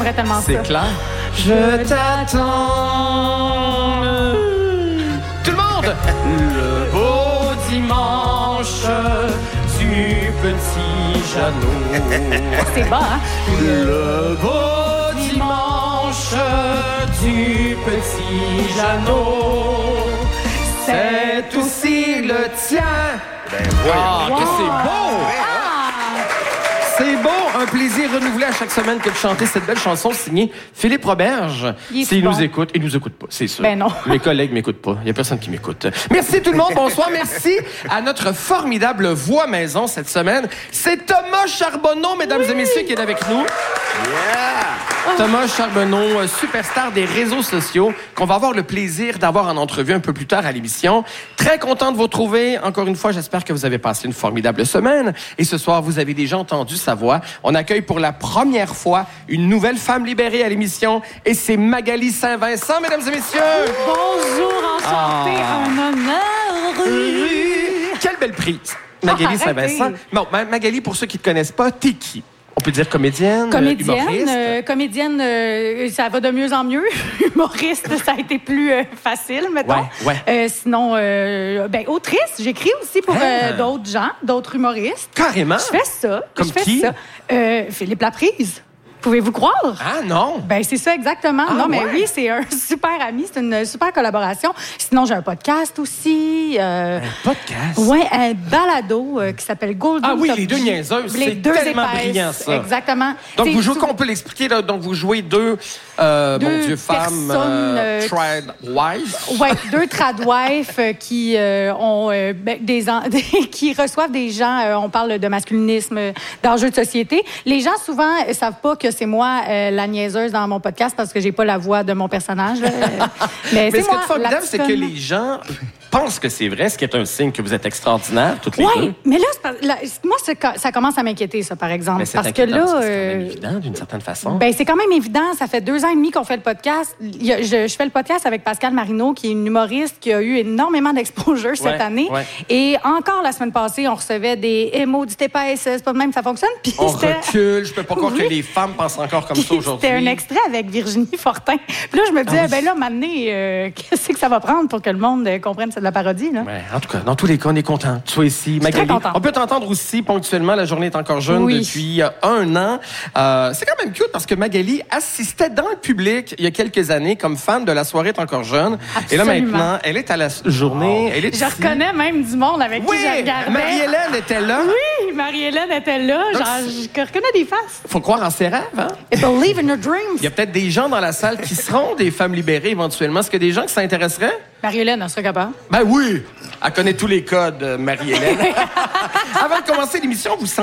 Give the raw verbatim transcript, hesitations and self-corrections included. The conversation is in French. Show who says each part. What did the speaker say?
Speaker 1: J'aimerais tellement ça.
Speaker 2: C'est clair. Je t'attends. Tout le monde. Le beau dimanche du petit Jeannot.
Speaker 1: C'est bas, hein?
Speaker 2: Le beau dimanche du petit Jeannot. C'est aussi le tien.
Speaker 3: Ben voyons.
Speaker 2: Ah, que c'est beau! C'est beau, un plaisir renouvelé à chaque semaine que de chanter cette belle chanson signée Philippe Roberge.
Speaker 1: Il est
Speaker 2: S'il
Speaker 1: bon.
Speaker 2: nous écoute, il nous écoute pas, c'est sûr.
Speaker 1: Ben non.
Speaker 2: Mes collègues m'écoutent pas. Il y a personne qui m'écoute. Merci tout le monde, bonsoir. Merci à notre formidable voix maison cette semaine. C'est Thomas Charbonneau, mesdames oui. et messieurs, qui est avec nous.
Speaker 3: Yeah!
Speaker 2: Thomas Charbonneau, superstar des réseaux sociaux, qu'on va avoir le plaisir d'avoir en entrevue un peu plus tard à l'émission. Très content de vous retrouver. Encore une fois, j'espère que vous avez passé une formidable semaine. Et ce soir, vous avez déjà entendu sa voix. On accueille pour la première fois une nouvelle femme libérée à l'émission. Et c'est Magali Saint-Vincent, mesdames et messieurs.
Speaker 1: Bonjour, enchantée,
Speaker 2: Ah.
Speaker 1: en honneur.
Speaker 2: Quelle belle prise. Magali
Speaker 1: Oh,
Speaker 2: Saint-Vincent. Bon, Ma- Magali, pour ceux qui ne te connaissent pas, t'es qui? On peut dire comédienne,
Speaker 1: Comédienne,
Speaker 2: humoriste.
Speaker 1: euh, comédienne, euh, ça va de mieux en mieux. Humoriste, ça a été plus euh, facile, mettons.
Speaker 2: Ouais, ouais.
Speaker 1: Euh, sinon, euh, ben, autrice, j'écris aussi pour
Speaker 2: Ah.
Speaker 1: euh, d'autres gens, d'autres humoristes.
Speaker 2: Carrément.
Speaker 1: Je fais ça.
Speaker 2: Comme
Speaker 1: je fais
Speaker 2: qui?
Speaker 1: ça. Euh, Philippe Laprise. Pouvez-vous croire?
Speaker 2: Ah non!
Speaker 1: Ben c'est ça exactement.
Speaker 2: Ah,
Speaker 1: non mais
Speaker 2: ouais?
Speaker 1: oui, c'est un super ami, c'est une super collaboration. Sinon j'ai un podcast aussi. Euh,
Speaker 2: Un podcast?
Speaker 1: ouais, un balado euh, qui s'appelle Golden.
Speaker 2: Ah oui,
Speaker 1: Top
Speaker 2: les deux
Speaker 1: G.
Speaker 2: niaiseuses,
Speaker 1: Les
Speaker 2: c'est
Speaker 1: deux
Speaker 2: tellement
Speaker 1: épaisses,
Speaker 2: brillant, ça.
Speaker 1: Exactement.
Speaker 2: Donc,
Speaker 1: C'est
Speaker 2: vous jouez,
Speaker 1: sou-
Speaker 2: qu'on peut l'expliquer, là, donc vous jouez deux, euh,
Speaker 1: Deux
Speaker 2: mon Dieu, femmes,
Speaker 1: personnes,
Speaker 2: euh,
Speaker 1: euh,
Speaker 2: tried wives.
Speaker 1: Ouais, deux tradwives euh, qui euh, ont euh, ben, des, en- qui reçoivent des gens. euh, on parle de masculinisme, euh, d'enjeux de société. Les gens souvent euh, savent pas que c'est moi euh, la niaiseuse dans mon podcast parce que j'ai pas la voix de mon personnage. là. Mais,
Speaker 2: Mais
Speaker 1: c'est
Speaker 2: ce qui
Speaker 1: moi,
Speaker 2: est formidable,
Speaker 1: la
Speaker 2: c'est que
Speaker 1: petite
Speaker 2: les gens pensent que c'est vrai, ce qui est un signe que vous êtes extraordinaires, toutes les
Speaker 1: Oui,
Speaker 2: deux.
Speaker 1: mais là, c'est pas- là, c'est- moi, c'est ca- ça commence à m'inquiéter, ça, par exemple.
Speaker 2: Mais c'est
Speaker 1: parce que
Speaker 2: inquiétant,
Speaker 1: là.
Speaker 2: parce que c'est quand même
Speaker 1: euh,
Speaker 2: évident, d'une certaine façon.
Speaker 1: Ben, c'est quand même évident. Ça fait deux ans et demi qu'on fait le podcast. Il y a- je, je fais le podcast avec Pascal Marino, qui est une humoriste qui a eu énormément d'exposure cette
Speaker 2: Ouais,
Speaker 1: année.
Speaker 2: ouais.
Speaker 1: Et encore la semaine passée, on recevait des émaux du épaisse. C'est pas de même que ça fonctionne. Puis
Speaker 2: On
Speaker 1: c'était-
Speaker 2: recule. Je peux pas croire
Speaker 1: Oui.
Speaker 2: que les femmes pensent encore comme ça
Speaker 1: Puis
Speaker 2: aujourd'hui.
Speaker 1: C'était un extrait avec Virginie Fortin. Puis là, je me disais,
Speaker 2: Ah oui.
Speaker 1: ben là, maintenant, euh, qu'est-ce que ça va prendre pour que le monde euh, comprenne que c'est de la parodie, là?
Speaker 2: Ouais, en tout cas, dans tous les cas, on est content que tu sois ici.
Speaker 1: très
Speaker 2: Magali,
Speaker 1: contente.
Speaker 2: on peut t'entendre aussi ponctuellement. La journée est encore jeune
Speaker 1: Oui.
Speaker 2: depuis euh, un an. Euh, c'est quand même cute parce que Magali assistait dans le public il y a quelques années comme fan de La soirée est encore jeune. Et là,
Speaker 1: Absolument.
Speaker 2: maintenant, elle est à la s- journée. Elle est
Speaker 1: Je
Speaker 2: ici.
Speaker 1: reconnais même du monde avec
Speaker 2: Oui,
Speaker 1: qui je regardais.
Speaker 2: Marie-Hélène était là.
Speaker 1: Oui, Marie-Hélène était là.
Speaker 2: Donc,
Speaker 1: Genre, je reconnais des faces.
Speaker 2: Faut croire en ses rêves, hein?
Speaker 1: Et believe in your dreams.
Speaker 2: Il y a peut-être des gens dans la salle qui seront des femmes libérées éventuellement. Est-ce que des gens qui s'intéresseraient?
Speaker 1: Marie-Hélène, elle serait capable.
Speaker 2: Ben oui! Elle connaît tous les codes, euh, Marie-Hélène. Avant de commencer l'émission, vous